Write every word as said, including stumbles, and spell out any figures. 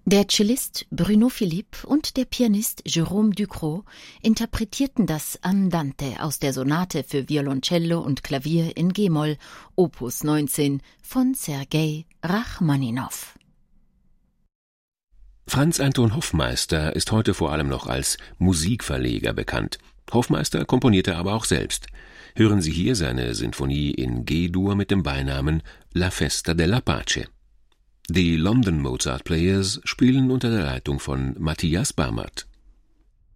Der Cellist Bruno Philippe und der Pianist Jérôme Ducrot interpretierten das Andante aus der Sonate für Violoncello und Klavier in G-Moll, Opus neunzehn von Sergei Rachmaninow. Franz Anton Hoffmeister ist heute vor allem noch als Musikverleger bekannt. Hoffmeister komponierte aber auch selbst. Hören Sie hier seine Sinfonie in G-Dur mit dem Beinamen La Festa della Pace. Die London Mozart Players spielen unter der Leitung von Matthias Barmert.